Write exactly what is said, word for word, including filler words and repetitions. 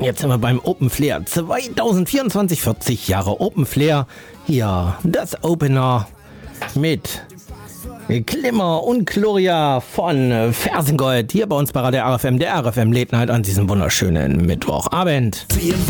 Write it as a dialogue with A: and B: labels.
A: Jetzt sind wir beim Open Flair zwanzig vierundzwanzig, vierzig Jahre Open Flair. Hier das Opener mit Klimmer und Gloria von Fersengold. Hier bei uns bei der R F M, der R F M Late Night an diesem wunderschönen Mittwochabend.